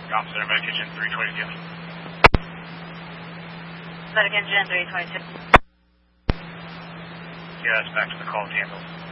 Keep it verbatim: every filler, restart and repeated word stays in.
Officer, Medic Engine three twenty-two. Medic Engine three twenty-two. Yes, back to the call handle.